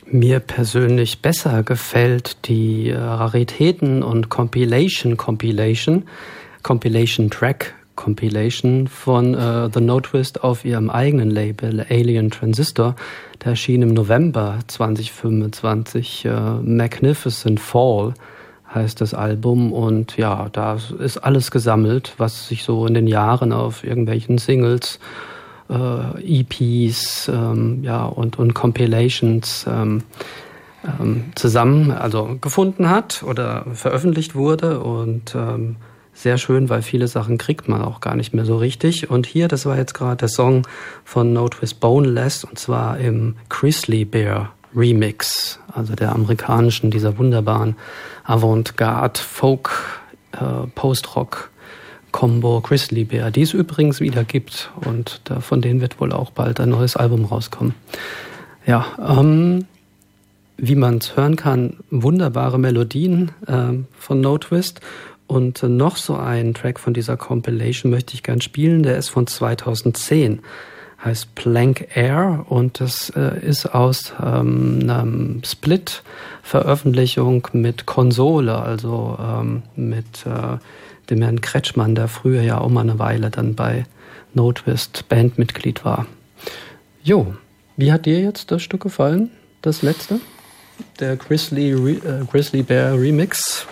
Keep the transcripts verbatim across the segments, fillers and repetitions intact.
mir persönlich besser gefällt die äh, Raritäten und Compilation, Compilation, Compilation Track, Compilation von äh, The No Twist auf ihrem eigenen Label Alien Transistor. Der erschien im November zwanzig fünfundzwanzig. Äh, Magnificent Fall heißt das Album, und ja, da ist alles gesammelt, was sich so in den Jahren auf irgendwelchen Singles, äh, E Ps, ähm, ja, und, und Compilations ähm, ähm, zusammen, also gefunden hat oder veröffentlicht wurde, und ähm, sehr schön, weil viele Sachen kriegt man auch gar nicht mehr so richtig. Und hier, das war jetzt gerade der Song von No Twist Boneless, und zwar im Grizzly Bear Remix, also der amerikanischen, dieser wunderbaren Avantgarde, Folk, äh, Post-Rock Combo Grizzly Bear, die es übrigens wieder gibt, und da, von denen wird wohl auch bald ein neues Album rauskommen. Ja, ähm, wie man es hören kann, wunderbare Melodien äh, von No Twist. Und äh, noch so ein Track von dieser Compilation möchte ich gern spielen, der ist von zweitausendzehn. Heißt Blank Air, und das äh, ist aus ähm, einer Split-Veröffentlichung mit Konsole, also ähm, mit äh, dem Herrn Kretschmann, der früher ja auch mal eine Weile dann bei No Twist Bandmitglied war. Jo, wie hat dir jetzt das Stück gefallen, das letzte? Der Grizzly, Re- äh, Grizzly Bear Remix?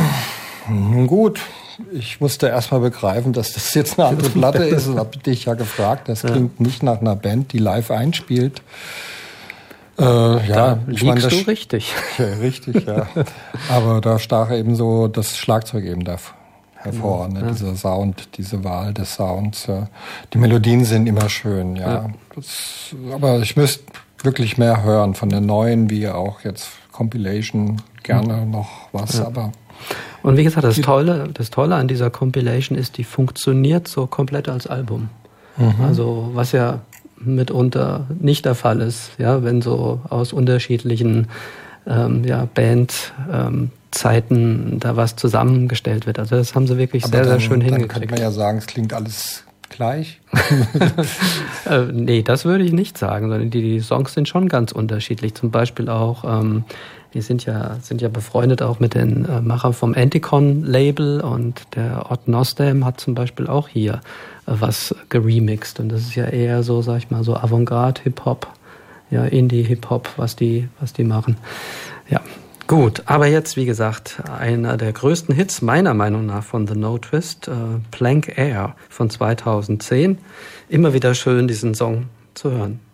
Gut. Ich musste erst mal begreifen, dass das jetzt eine andere Platte ist. Und habe dich ja gefragt. Das klingt ja nicht nach einer Band, die live einspielt. Äh, ja, da ich meine, liegst das du richtig. Ja, richtig, ja. Aber da stach eben so das Schlagzeug eben da hervor. Ne? Ja. Dieser Sound, diese Wahl des Sounds. Ja. Die Melodien sind immer schön, ja. ja. Das, aber ich müsste wirklich mehr hören von der neuen, wie auch jetzt Compilation. Gerne mhm. noch was, ja. aber... Und wie gesagt, das Tolle, das Tolle an dieser Compilation ist, die funktioniert so komplett als Album. Mhm. Also was ja mitunter nicht der Fall ist, ja, wenn so aus unterschiedlichen ähm, ja, Bandzeiten ähm, da was zusammengestellt wird. Also das haben sie wirklich aber sehr, dann, sehr schön dann hingekriegt. Dann kann man ja sagen, es klingt alles gleich. äh, nee, das würde ich nicht sagen, sondern die, die Songs sind schon ganz unterschiedlich. Zum Beispiel auch... Ähm, Die sind ja, sind ja befreundet auch mit den äh, Machern vom Anticon-Label, und der Odd Nostam hat zum Beispiel auch hier äh, was geremixed, und das ist ja eher so, sag ich mal, so Avantgarde-Hip-Hop, ja, Indie-Hip-Hop, was die, was die machen. Ja, gut, aber jetzt, wie gesagt, einer der größten Hits meiner Meinung nach von The No Twist, äh, Blank Air von zweitausendzehn. Immer wieder schön, diesen Song zu hören.